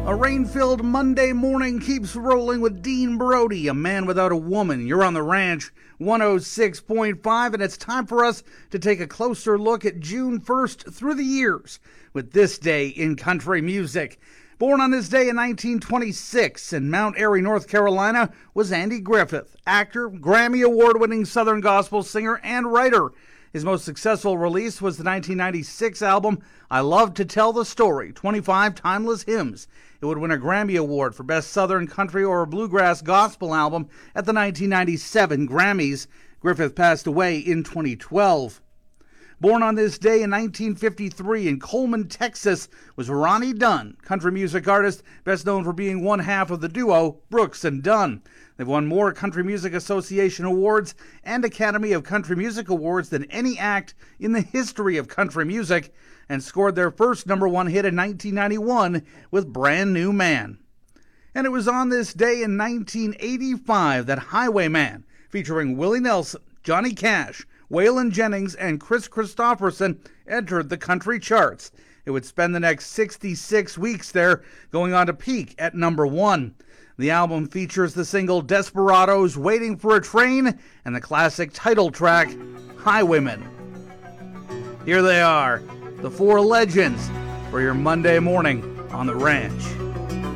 A rain-filled Monday morning keeps rolling with Dean Brody, a man without a woman. You're on the Ranch 106.5, and it's time for us to take a closer look at June 1st through the years with this day in country music. Born on this day in 1926 in Mount Airy, North Carolina, was Andy Griffith, actor, Grammy Award-winning Southern gospel singer, and writer. His most successful release was the 1996 album, I Love to Tell the Story, 25 Timeless Hymns. It would win a Grammy Award for Best Southern Country or Bluegrass Gospel Album at the 1997 Grammys. Griffith passed away in 2012. Born on this day in 1953 in Coleman, Texas, was Ronnie Dunn, country music artist best known for being one half of the duo Brooks and Dunn. They've won more Country Music Association awards and Academy of Country Music awards than any act in the history of country music, and scored their first number one hit in 1991 with Brand New Man. And it was on this day in 1985 that Highwayman, featuring Willie Nelson, Johnny Cash, Waylon Jennings, and Chris Christopherson, entered the country charts. It would spend the next 66 weeks there, going on to peak at number one. The album features the single Desperados, Waiting for a Train, and the classic title track, Highwayman. Here they are, the four legends, for your Monday morning on the Ranch.